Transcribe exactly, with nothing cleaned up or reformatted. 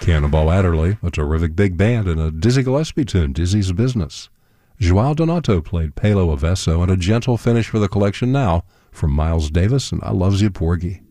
Cannonball Adderley, a terrific big band, and a Dizzy Gillespie tune, Dizzy's Business. Joao Donato played Palo Avesso, and a gentle finish for the collection now from Miles Davis and I Loves You Porgy.